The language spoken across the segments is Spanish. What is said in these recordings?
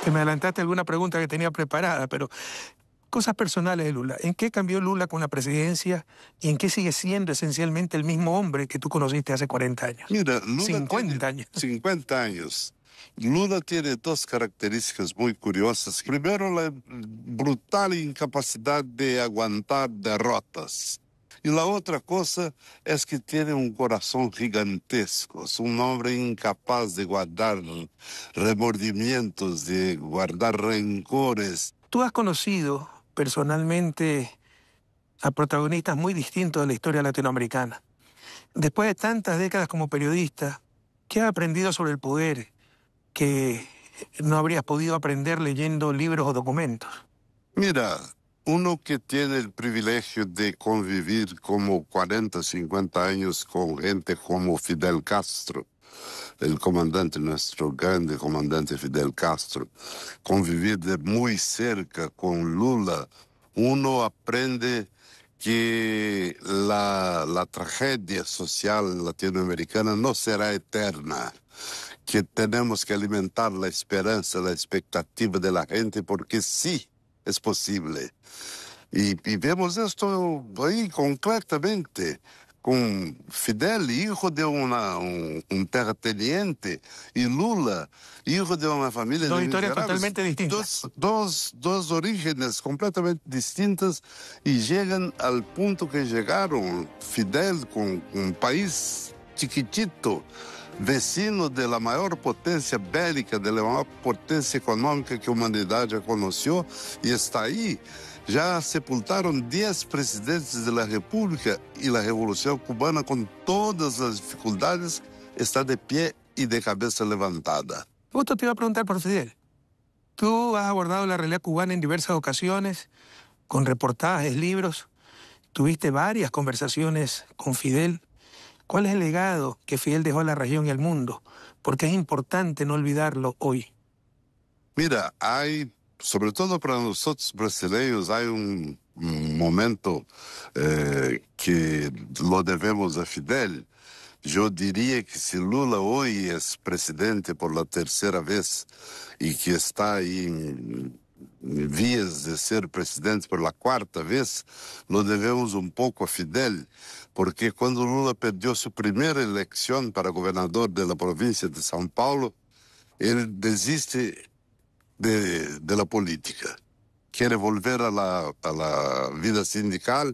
Que me adelantaste alguna pregunta que tenía preparada, pero cosas personales de Lula. ¿En qué cambió Lula con la presidencia y en qué sigue siendo esencialmente el mismo hombre que tú conociste hace 40 años? Mira, Lula 50 tiene años. 50 años. Lula tiene dos características muy curiosas. Primero, la brutal incapacidad de aguantar derrotas. Y la otra cosa es que tiene un corazón gigantesco. Es un hombre incapaz de guardar remordimientos, de guardar rencores. Tú has conocido personalmente a protagonistas muy distintos de la historia latinoamericana. Después de tantas décadas como periodista, ¿qué has aprendido sobre el poder que no habrías podido aprender leyendo libros o documentos? Mira, uno que tiene el privilegio de convivir como 40, 50 años con gente como Fidel Castro, el comandante, nuestro grande comandante Fidel Castro, convivir de muy cerca con Lula, uno aprende que la tragedia social latinoamericana no será eterna, que tenemos que alimentar la esperanza, la expectativa de la gente, porque sí es posible. Y vemos esto ahí concretamente, con Fidel, hijo de un terrateniente, y Lula, hijo de una familia Dos de historias miserables. totalmente distintas. Dos orígenes completamente distintas y llegan al punto que llegaron. Fidel con un país chiquitito, vecino de la mayor potencia bélica, de la mayor potencia económica que la humanidad ya conoció, y está ahí. Ya sepultaron 10 presidentes de la República y la Revolución Cubana, con todas las dificultades, está de pie y de cabeza levantada. Justo te iba a preguntar por Fidel. Tú has abordado la realidad cubana en diversas ocasiones, con reportajes, libros. Tuviste varias conversaciones con Fidel. ¿Cuál es el legado que Fidel dejó a la región y al mundo? Porque es importante no olvidarlo hoy. Mira, hay, sobre todo para nosotros brasileños, hay un momento que lo debemos a Fidel. Yo diría que si Lula hoy es presidente por la tercera vez y que está ahí en vías de ser presidente por la cuarta vez, lo debemos un poco a Fidel, porque cuando Lula perdió su primera elección para gobernador de la provincia de São Paulo, él desiste de la política. Quiere volver a la vida sindical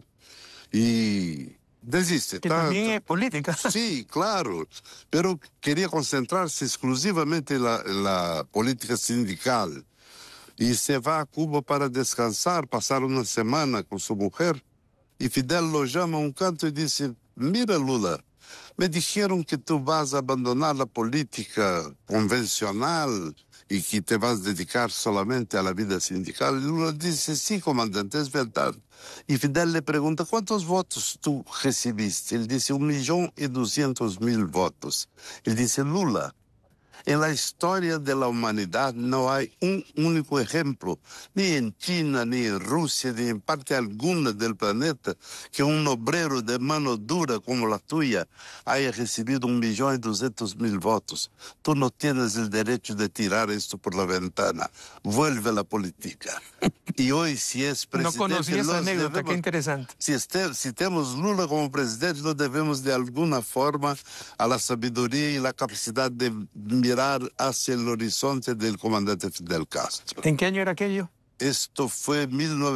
y desiste. Que también es política. Sí, claro, pero quería concentrarse exclusivamente en la política sindical. Y se va a Cuba para descansar, pasar una semana con su mujer. Y Fidel lo llama a un canto y dice: mira, Lula, me dijeron que tú vas a abandonar la política convencional y que te vas a dedicar solamente a la vida sindical. Y Lula dice: sí, comandante, es verdad. Y Fidel le pregunta: ¿cuántos votos tú recibiste? Él dice: 1.200.000 votos. Él dice: Lula, en la historia de la humanidad no hay un único ejemplo, ni en China, ni en Rusia, ni en parte alguna del planeta, que un obrero de mano dura como la tuya haya recibido 1.200.000 votos. Tú no tienes el derecho de tirar esto por la ventana. Vuelve a la política. Y hoy, si es presidente... No conocía esa anécdota, qué interesante. Si tenemos Lula como presidente, lo debemos de alguna forma a la sabiduría y la capacidad de mirar hacia el horizonte del comandante Fidel Castro. ¿En qué año era aquello? Esto fue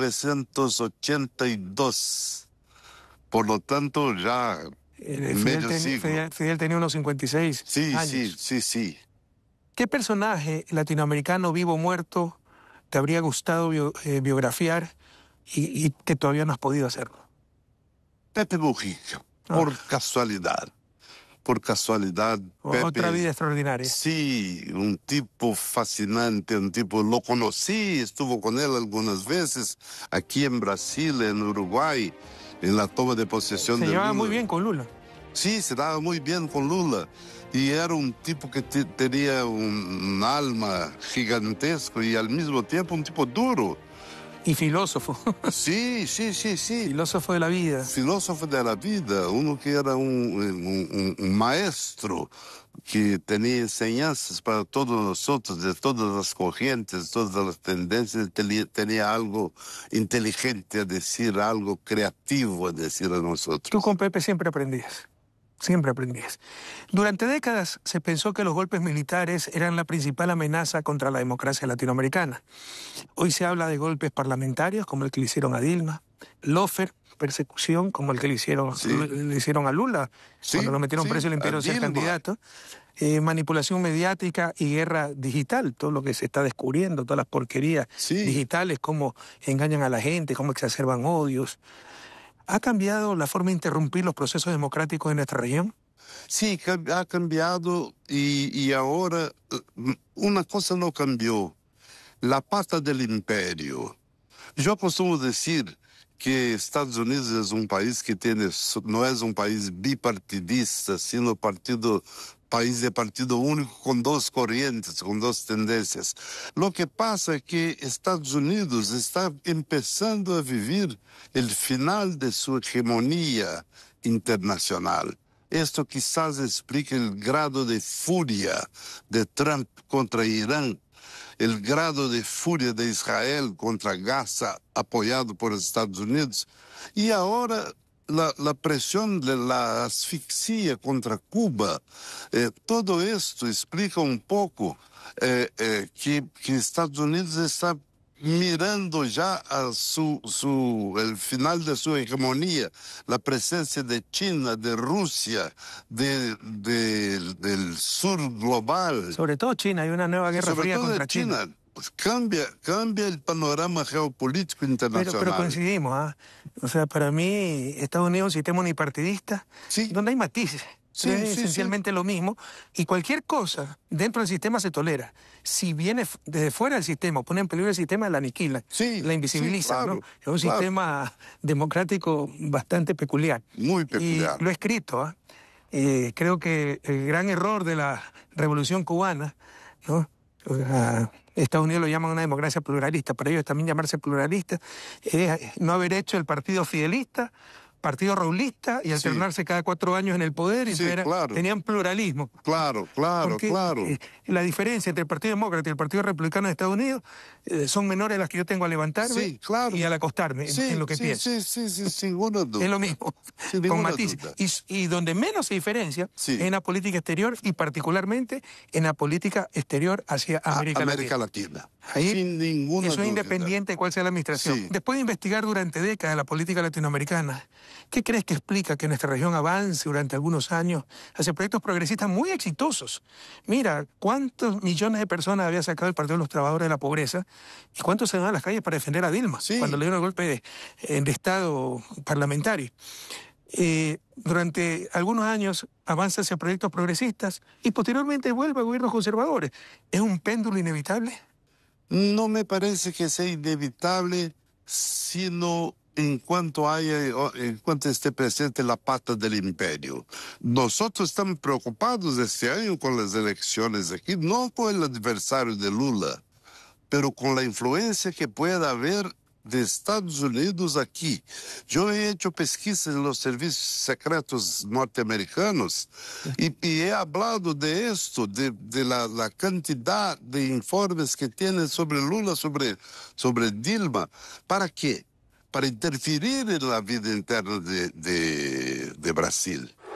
1982. Por lo tanto, ya medio siglo. Fidel tenía unos 56 años. Sí. ¿Qué personaje latinoamericano vivo o muerto te habría gustado biografiar y que todavía no has podido hacerlo? Pepe Mujica, por casualidad. Por casualidad, Pepe... Otra vida extraordinaria. Sí, un tipo fascinante, un tipo... Lo conocí, estuvo con él algunas veces, aquí en Brasil, en Uruguay, en la toma de posesión de Lula. Se llevaba muy bien con Lula. Sí, se daba muy bien con Lula. Y era un tipo que tenía un alma gigantesco y al mismo tiempo un tipo duro. Y filósofo. Sí. Filósofo de la vida. Filósofo de la vida, uno que era un maestro que tenía enseñanzas para todos nosotros, de todas las corrientes, todas las tendencias, tenía algo inteligente a decir, algo creativo a decir a nosotros. Tú con Pepe siempre aprendías. Siempre aprendías. Durante décadas se pensó que los golpes militares eran la principal amenaza contra la democracia latinoamericana. Hoy se habla de golpes parlamentarios, como el que le hicieron a Dilma, lawfare, persecución, como el que le hicieron a Lula, cuando lo metieron preso y le impidieron ser candidato, manipulación mediática y guerra digital, todo lo que se está descubriendo, todas las porquerías digitales, cómo engañan a la gente, cómo exacerban odios. ¿Ha cambiado la forma de interrumpir los procesos democráticos en nuestra región? Sí, ha cambiado y ahora una cosa no cambió, la pata del imperio. Yo acostumo decir que Estados Unidos es un país que no es un país bipartidista, sino país de partido único con dos corrientes, con dos tendencias. Lo que pasa es que Estados Unidos está empezando a vivir el final de su hegemonía internacional. Esto quizás explique el grado de furia de Trump contra Irán, el grado de furia de Israel contra Gaza, apoyado por Estados Unidos, y ahora la presión de la asfixia contra Cuba. Todo esto explica un poco que Estados Unidos está mirando ya a el final de su hegemonía, la presencia de China, de Rusia, del sur global. Sobre todo China, hay una nueva guerra fría contra China. Pues cambia el panorama geopolítico internacional. Pero coincidimos, ¿ah? O sea, para mí Estados Unidos es un sistema unipartidista, donde hay matices. Es esencialmente lo mismo, y cualquier cosa dentro del sistema se tolera. Si viene desde fuera del sistema, pone en peligro el sistema, la aniquilan, la invisibilizan. Claro, ¿no? Es un sistema democrático bastante peculiar. Muy peculiar. Y lo he escrito. Creo que el gran error de la Revolución Cubana, ¿no? Estados Unidos lo llaman una democracia pluralista, para ellos también llamarse pluralista, es no haber hecho el partido fidelista, partido raulista y alternarse cada 4 años en el poder, y tenían pluralismo. Claro. La diferencia entre el Partido Demócrata y el Partido Republicano de Estados Unidos son menores a las que yo tengo al levantarme y al acostarme en lo que pienso. Sin ninguna duda. Es lo mismo, con matices. Y donde menos se diferencia es en la política exterior, y particularmente en la política exterior hacia América Latina. Ahí, sin ninguna eso duda. Es independiente de cuál sea la administración. Después de investigar durante décadas la política latinoamericana, ¿qué crees que explica que nuestra región avance durante algunos años hacia proyectos progresistas muy exitosos? Mira, ¿cuántos millones de personas había sacado el Partido de los Trabajadores de la Pobreza? ¿Y cuántos se van a las calles para defender a Dilma cuando le dieron el golpe de Estado parlamentario? Durante algunos años avanza hacia proyectos progresistas y posteriormente vuelve a gobiernos conservadores. ¿Es un péndulo inevitable? No me parece que sea inevitable, sino en cuanto esté presente la pata del imperio. Nosotros estamos preocupados este año con las elecciones aquí, no con el adversario de Lula, pero con la influencia que pueda haber de Estados Unidos aquí. Yo he hecho pesquisas en los servicios secretos norteamericanos y he hablado de esto, de la cantidad de informes que tienen sobre Lula, sobre Dilma. ¿Para qué? Para interferir en la vida interna de Brasil.